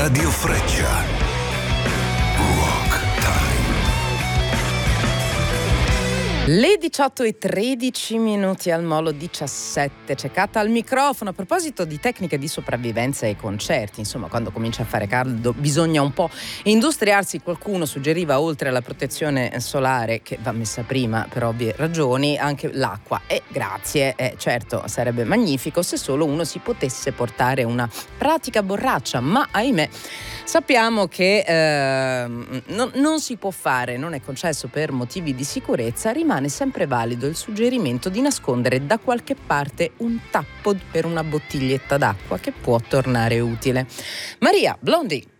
Radio Freccia. Rock Time. Le 18:13 al Molo 17, c'è Cata al microfono. A proposito di tecniche di sopravvivenza ai concerti, insomma, quando comincia a fare caldo bisogna un po' industriarsi. Qualcuno suggeriva, oltre alla protezione solare, che va messa prima per ovvie ragioni, anche l'acqua. E grazie, certo, sarebbe magnifico se solo uno si potesse portare una pratica borraccia, ma ahimè sappiamo che non si può fare, non è concesso per motivi di sicurezza. Rimane sempre valido il suggerimento di nascondere da qualche parte un tappo per una bottiglietta d'acqua che può tornare utile. Maria Blondi.